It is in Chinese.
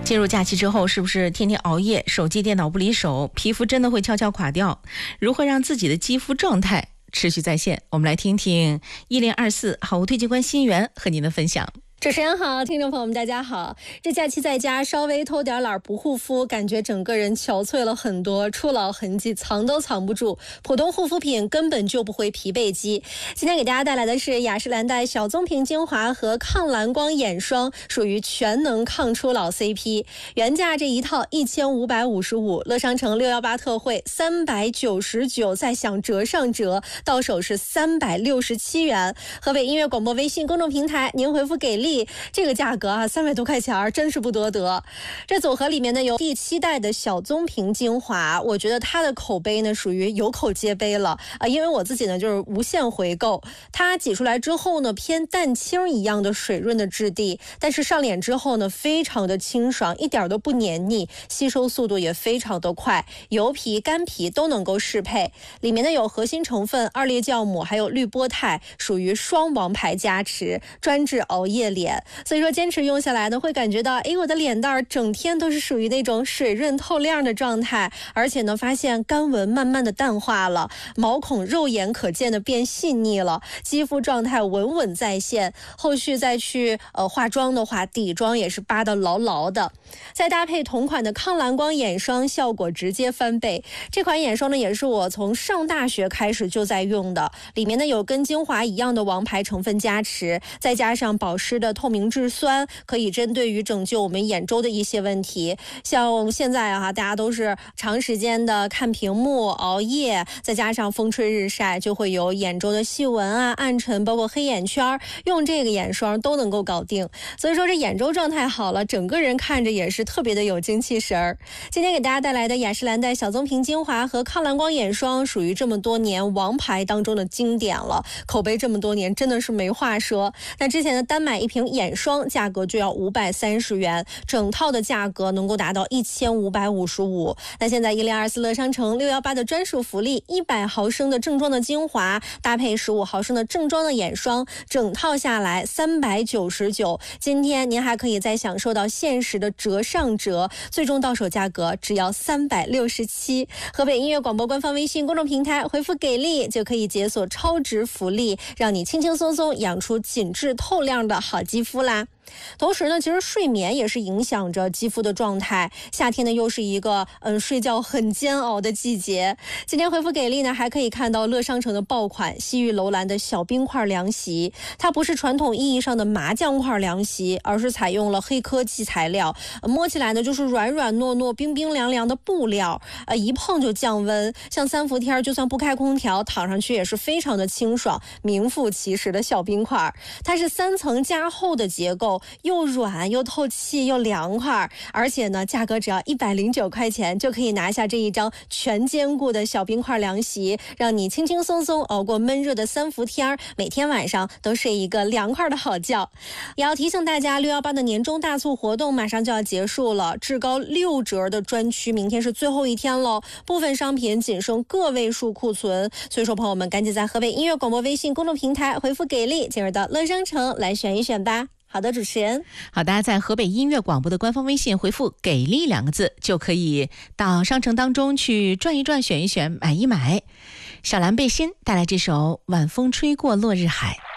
进入假期之后，是不是天天熬夜，手机电脑不离手，皮肤真的会悄悄垮掉？如何让自己的肌肤状态持续在线？我们来听听1024好物推荐官心源和您的分享。 主持人好，听众朋友们大家好。这假期在家稍微偷点懒不护肤，感觉整个人憔悴了很多，初老痕迹藏都藏不住，普通护肤品根本就不会疲惫肌。今天给大家带来的是雅诗兰黛小棕瓶精华和抗蓝光眼霜，属于全能抗初老 CP， 原价这一套1555，乐商城618特惠399，再享折上折，到手是367元。河北音乐广播微信公众平台，您回复给力，这个价格啊，300多块钱真是不多得。这组合里面呢有第7代的小棕瓶精华，我觉得它的口碑呢属于有口皆碑了啊，因为我自己呢就是无限回购。它挤出来之后呢，偏淡青一样的水润的质地，但是上脸之后呢非常的清爽，一点都不黏腻，吸收速度也非常的快，油皮干皮都能够适配。里面呢有核心成分2裂酵母还有绿波肽，属于双王牌加持，专治熬夜脸。所以说坚持用下来呢，会感觉到我的脸蛋整天都是属于那种水润透亮的状态，而且呢发现干纹慢慢的淡化了，毛孔肉眼可见的变细腻了，肌肤状态稳稳在线。后续再去化妆的话，底妆也是扒得牢牢的。再搭配同款的抗蓝光眼霜，效果直接翻倍。这款眼霜呢也是我从上大学开始就在用的，里面呢有跟精华一样的王牌成分加持，再加上保湿的透明质酸，可以针对于拯救我们眼周的一些问题。像现在大家都是长时间的看屏幕熬夜，再加上风吹日晒，就会有眼周的细纹暗沉，包括黑眼圈，用这个眼霜都能够搞定。所以说这眼周状态好了，整个人看着也是特别的有精气神儿。今天给大家带来的雅诗兰黛小棕瓶精华和抗蓝光眼霜，属于这么多年王牌当中的经典了，口碑这么多年真的是没话说。那之前的单买一瓶眼霜价格就要530元，整套的价格能够达到1555。那现在1024乐商城618的专属福利，100毫升的正装的精华搭配15毫升的正装的眼霜，整套下来399。今天您还可以再享受到限时的折上折，最终到手价格只要367。河北音乐广播官方微信公众平台回复给力，就可以解锁超值福利，让你轻轻松松养出紧致透亮的好肌肤啦。同时呢，其实睡眠也是影响着肌肤的状态。夏天呢，又是一个睡觉很煎熬的季节。今天回复给力呢，还可以看到乐商城的爆款西域楼兰的小冰块凉席，它不是传统意义上的麻酱块凉席，而是采用了黑科技材料，摸起来呢就是软软糯糯、冰冰凉凉的布料，一碰就降温。像3伏天就算不开空调，躺上去也是非常的清爽，名副其实的小冰块。它是3层加厚的结构，又软又透气又凉快，而且呢价格只要109块钱就可以拿下这一张全兼顾的小冰块凉席，让你轻轻松松熬过闷热的3伏天，每天晚上都睡一个凉快的好觉。也要提醒大家，618的年终大促活动马上就要结束了，至高6折的专区明天是最后一天喽，部分商品仅剩个位数库存，所以说朋友们赶紧在河北音乐广播微信公众平台回复给力，进入到乐商城来选一选吧。好的，主持人。 好的，在河北音乐广播的官方微信回复给力2个字，就可以到商城当中去转一转，选一选，买一买。小蓝背心带来这首晚风吹过落日海。